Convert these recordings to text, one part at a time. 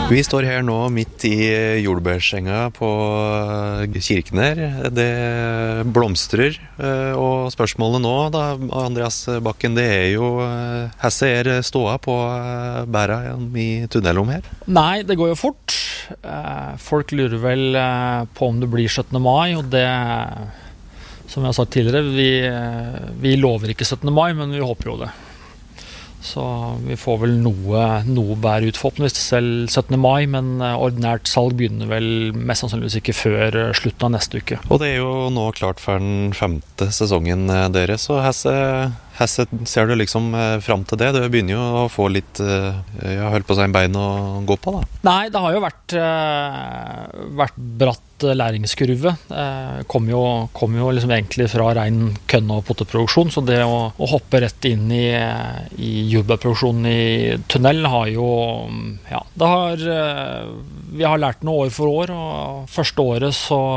Vi står her nå midt i jordbærsenga på Kirkener. Det blomstrer, og spørsmålet nå da, Andreas Bakken, det jo hvordan ståa på bæra i tunnelom her? Nei, det går jo fort. Folk lurer vel på om det blir 17. mai, og det, som jeg har sagt tidligere, vi lover ikke 17. mai, men vi håper jo det. Så vi får vel noe bær ut forhåpentligvis selv 17. mai, men ordinært salg begynner vel mest sannsynligvis ikke før slutten av neste uke. Og det jo nå klart for den 5. sesongen deres, så hvordan ser du liksom fram til det? Du begynner jo å få litt, jeg har holdt på å si en bein å gå på da. Nei, det har jo vært bratt læringskurve. Kom jo liksom egentlig fra ren kønne- og potteproduksjon, så det å hoppe rett inn i jordbærproduksjonen i tunnel har jo, ja, vi har lært noe år for år, og første året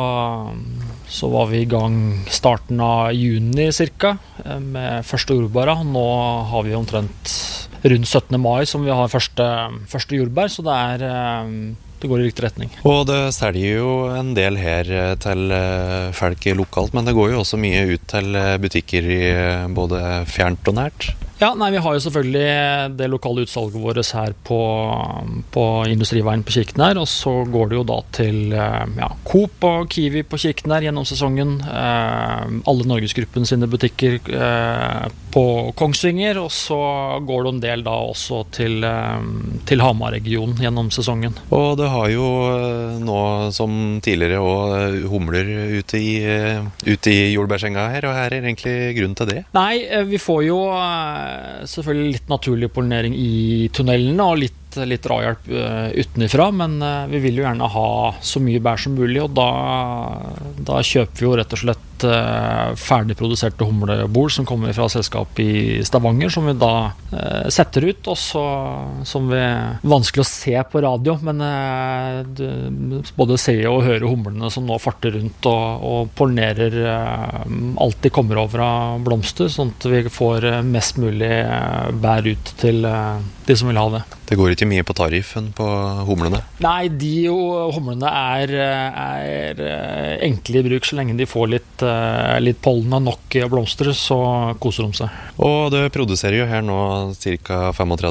så var vi i gang starten av juni cirka, med første jordbæra. Nå har vi omtrent rundt 17. mai som vi har første jordbær, så det går i riktig retning. Og det selger jo en del her til folk lokalt, men det går jo også mye ut til butikker i både fjernt og nært. Ja, nei, vi har jo selvfølgelig det lokale utsalget vårt her på Industriveien på Kirkener, og så går det jo da til Coop og Kiwi på Kirkener gjennom sesongen, alle Norgesgruppen sine butikker på Kongsvinger, og så går det en del da også til Hamar-regionen gjennom sesongen. Og det har jo nå som tidligere også humler ute i jordbærsenga her, og her egentlig grunn til det? Nei, vi får jo selvfølgelig litt naturlig pollinering i tunnelene og litt drahjelp utenifra, men vi vil jo gjerne ha så mye bær som mulig, og da kjøper vi jo rett og slett ferdigproduserte humlebol som kommer fra selskap i Stavanger, som vi da setter ut, og så, som vi vanskelig å se på radio, men både se og høre humlene som nå farter rundt og pollinerer alt de kommer over av blomster, sånn at vi får mest mulig bær ut til de som vil ha det. Det går ikke mye på tariffen på humlene? Nei, humlene er enkle i bruk. Så lenge de får litt pollen og nok blomster, så koser de seg. Og det produserer jo her nå cirka 35